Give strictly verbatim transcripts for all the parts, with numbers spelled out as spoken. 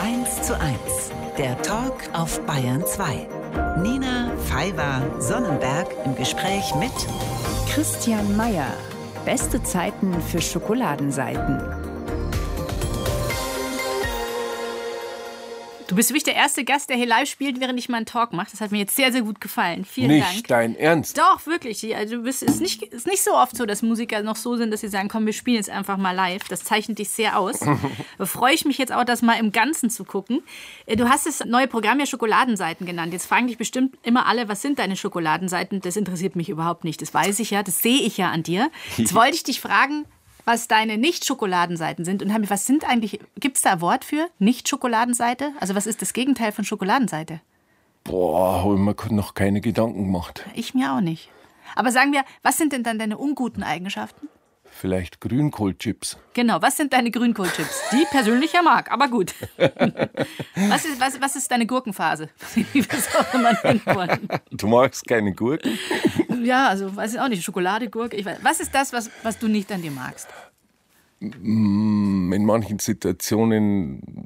eins zu eins, der Talk auf Bayern zwei. Nina Pfeiffer-Sonnenberg im Gespräch mit Christian Meyer. Beste Zeiten für Schokoladenseiten. Du bist wirklich der erste Gast, der hier live spielt, während ich meinen Talk mache. Das hat mir jetzt sehr, sehr gut gefallen. Vielen nicht Dank. Nicht dein Ernst? Doch, wirklich. Also, du bist, es ist nicht, ist nicht so oft so, dass Musiker noch so sind, dass sie sagen, komm, wir spielen jetzt einfach mal live. Das zeichnet dich sehr aus. Da freue ich mich jetzt auch, das mal im Ganzen zu gucken. Du hast das neue Programm ja Schokoladenseiten genannt. Jetzt fragen dich bestimmt immer alle, was sind deine Schokoladenseiten? Das interessiert mich überhaupt nicht. Das weiß ich ja, das sehe ich ja an dir. Jetzt wollte ich dich fragen, was deine Nicht-Schokoladenseiten sind. Und was sind eigentlich, gibt es da ein Wort für? Nicht-Schokoladenseite? Also was ist das Gegenteil von Schokoladenseite? Boah, habe ich mir noch keine Gedanken gemacht. Ich mir auch nicht. Aber sagen wir, was sind denn dann deine unguten Eigenschaften? Vielleicht Grünkohlchips. Genau, was sind deine Grünkohlchips? Die persönlich ja mag, aber gut. Was ist, was, was ist deine Gurkenphase? Wie wir es auch immer nennen wollen. Du magst keine Gurken? Ja, also weiß ich auch nicht, Schokolade, Gurke. Ich weiß. Was ist das, was, was du nicht an dir magst? In manchen Situationen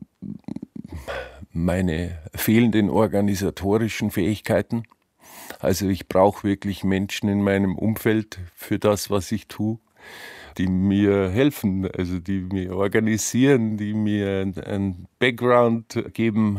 meine fehlenden organisatorischen Fähigkeiten. Also ich brauche wirklich Menschen in meinem Umfeld für das, was ich tue, die mir helfen, also die mir organisieren, die mir einen Background geben.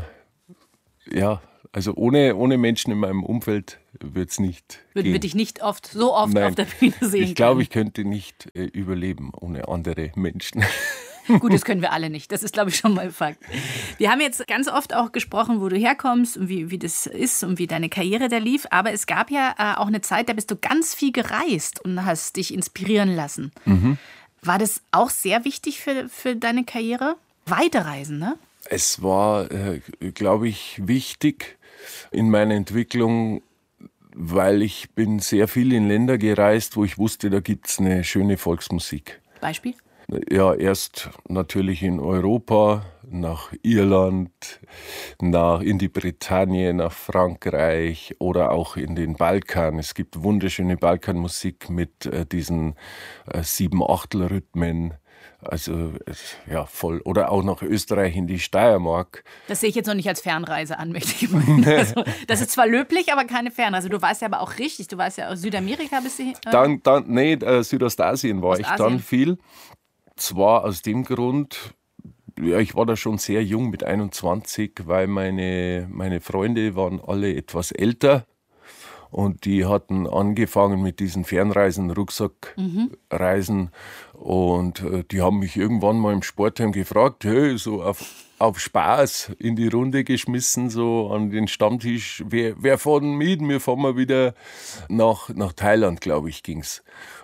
Ja, also ohne, ohne Menschen in meinem Umfeld wird es nicht Würden gehen. wir dich nicht oft, so oft Nein, auf der Bühne sehen ich glaube, ich könnte nicht äh, überleben ohne andere Menschen. Gut, das können wir alle nicht. Das ist, glaube ich, schon mal Fakt. Wir haben jetzt ganz oft auch gesprochen, wo du herkommst und wie, wie das ist und wie deine Karriere da lief. Aber es gab ja äh, auch eine Zeit, da bist du ganz viel gereist und hast dich inspirieren lassen. Mhm. War das auch sehr wichtig für, für deine Karriere? Weite Reisen, ne? Es war, äh, glaube ich, wichtig in meiner Entwicklung, weil ich bin sehr viel in Länder gereist, wo ich wusste, da gibt es eine schöne Volksmusik. Beispiel? Ja, erst natürlich in Europa, nach Irland, nach in die Bretagne, nach Frankreich oder auch in den Balkan. Es gibt wunderschöne Balkanmusik mit äh, diesen äh, Sieben-Achtel-Rhythmen. Also ja, voll. Oder auch nach Österreich in die Steiermark. Das sehe ich jetzt noch nicht als Fernreise an, möchte ich meinen. Also, das ist zwar löblich, aber keine Fernreise. Du warst ja aber auch richtig. Du warst ja aus Südamerika bis äh Dann, dann, nee, äh, Südostasien war Ostasien. ich dann viel. Zwar aus dem Grund, ja, ich war da schon sehr jung mit einundzwanzig, weil meine, meine Freunde waren alle etwas älter. Und die hatten angefangen mit diesen Fernreisen, Rucksackreisen. Mhm. Und äh, die haben mich irgendwann mal im Sportheim gefragt, hey, so auf, auf Spaß in die Runde geschmissen, so an den Stammtisch. Wer, wer fährt mit? Wir fahren mal wieder nach, nach Thailand, glaube ich, ging's.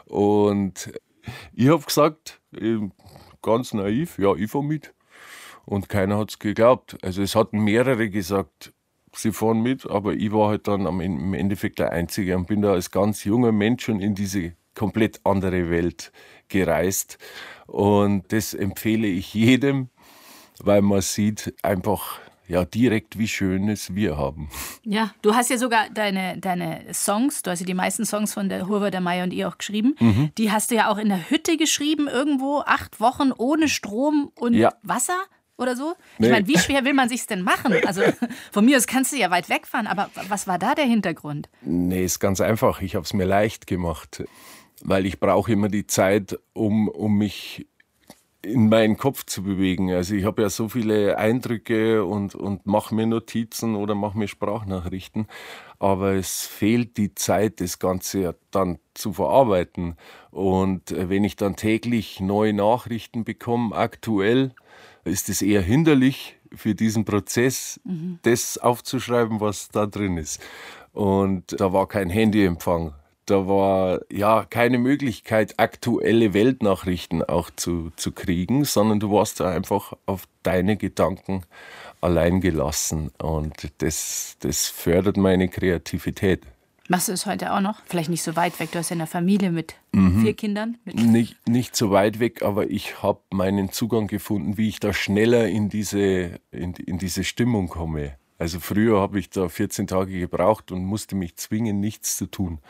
Und ich habe gesagt, ganz naiv, ja, ich fahre mit. Und keiner hat's geglaubt. Also es hatten mehrere gesagt, sie fahren mit, aber ich war halt dann im Endeffekt der Einzige und bin da als ganz junger Mensch schon in diese komplett andere Welt gereist. Und das empfehle ich jedem, weil man sieht einfach ja direkt, wie schön es wir haben. Ja, du hast ja sogar deine, deine Songs, du hast ja die meisten Songs von der Hurwa, der Meier und ihr auch geschrieben. Mhm. Die hast du ja auch in der Hütte geschrieben, irgendwo acht Wochen ohne Strom und ja. Wasser. Oder so? Nee. Ich meine, wie schwer will man sich's denn machen? Also von mir aus kannst du ja weit wegfahren, aber was war da der Hintergrund? Nee, ist ganz einfach. Ich habe es mir leicht gemacht, weil ich brauche immer die Zeit, um, um mich in meinen Kopf zu bewegen. Also ich habe ja so viele Eindrücke und, und mache mir Notizen oder mache mir Sprachnachrichten, aber es fehlt die Zeit, das Ganze dann zu verarbeiten. Und wenn ich dann täglich neue Nachrichten bekomme, aktuell, ist es eher hinderlich für diesen Prozess, mhm. das aufzuschreiben, was da drin ist. Und da war kein Handyempfang. Da war ja keine Möglichkeit, aktuelle Weltnachrichten auch zu, zu kriegen, sondern du warst da einfach auf deine Gedanken allein gelassen. Und das, das fördert meine Kreativität. Machst du es heute auch noch? Vielleicht nicht so weit weg. Du hast ja eine Familie mit mhm. vier Kindern. Mit nicht, nicht so weit weg, aber ich habe meinen Zugang gefunden, wie ich da schneller in diese, in, in diese Stimmung komme. Also früher habe ich da vierzehn Tage gebraucht und musste mich zwingen, nichts zu tun,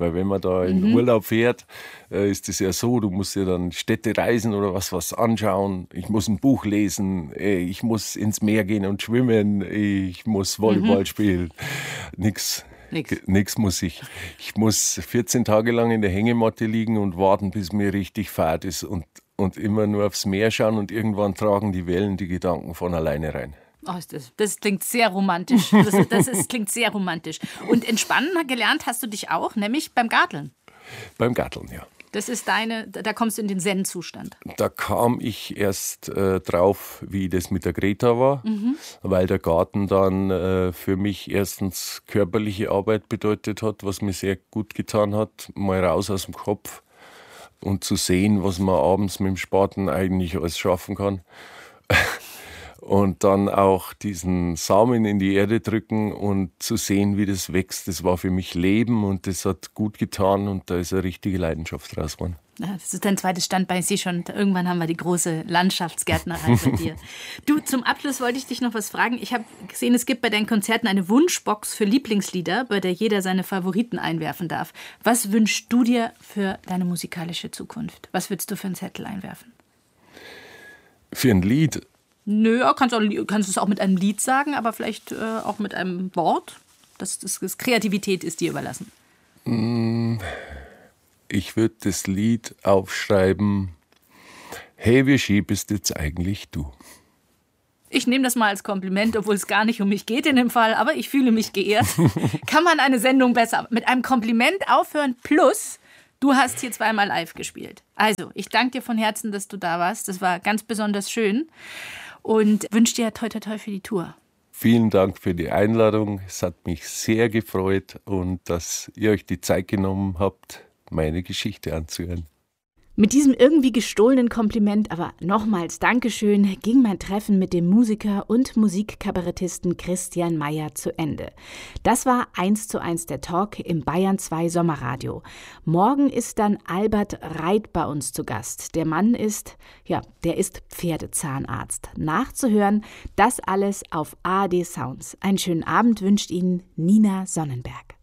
Weil wenn man da in Mhm. Urlaub fährt, äh, ist es ja so, du musst ja dann Städte reisen oder was, was anschauen. Ich muss ein Buch lesen, äh, ich muss ins Meer gehen und schwimmen, ich muss Volleyball Mhm. spielen. Nix. Nix. Nix muss ich. Ich muss vierzehn Tage lang in der Hängematte liegen und warten, bis mir richtig fad ist und, und immer nur aufs Meer schauen und irgendwann tragen die Wellen die Gedanken von alleine rein. Oh, das, das klingt sehr romantisch. Das, das ist, klingt sehr romantisch. Und entspannen gelernt hast du dich auch, nämlich beim Garteln. Beim Garteln, ja. Das ist deine, da kommst du in den Zen-Zustand. Da kam ich erst äh, drauf, wie das mit der Greta war, Mhm. weil der Garten dann äh, für mich erstens körperliche Arbeit bedeutet hat, was mir sehr gut getan hat, mal raus aus dem Kopf und zu sehen, was man abends mit dem Spaten eigentlich alles schaffen kann. Und dann auch diesen Samen in die Erde drücken und zu sehen, wie das wächst. Das war für mich Leben und das hat gut getan und da ist eine richtige Leidenschaft draus geworden. Ja, das ist dein zweites Standbein. Ich sehe schon, irgendwann haben wir die große Landschaftsgärtnerei bei dir. Du, zum Abschluss wollte ich dich noch was fragen. Ich habe gesehen, es gibt bei deinen Konzerten eine Wunschbox für Lieblingslieder, bei der jeder seine Favoriten einwerfen darf. Was wünschst du dir für deine musikalische Zukunft? Was würdest du für einen Zettel einwerfen? Für ein Lied? Nö, kannst, auch, kannst du es auch mit einem Lied sagen, aber vielleicht äh, auch mit einem Wort. Das, das, das Kreativität ist dir überlassen. Ich würde das Lied aufschreiben, hey, wie schieb bist jetzt eigentlich du? Ich nehme das mal als Kompliment, obwohl es gar nicht um mich geht in dem Fall, aber ich fühle mich geehrt. Kann man eine Sendung besser mit einem Kompliment aufhören? Plus, du hast hier zweimal live gespielt. Also, ich danke dir von Herzen, dass du da warst. Das war ganz besonders schön und wünsche dir toi toi toi für die Tour. Vielen Dank für die Einladung. Es hat mich sehr gefreut und dass ihr euch die Zeit genommen habt, meine Geschichte anzuhören. Mit diesem irgendwie gestohlenen Kompliment, aber nochmals Dankeschön, ging mein Treffen mit dem Musiker und Musikkabarettisten Christian Mayer zu Ende. Das war eins zu eins der Talk im Bayern zwei Sommerradio. Morgen ist dann Albert Reit bei uns zu Gast. Der Mann ist, ja, der ist Pferdezahnarzt. Nachzuhören, das alles auf A R D Sounds. Einen schönen Abend wünscht Ihnen Nina Sonnenberg.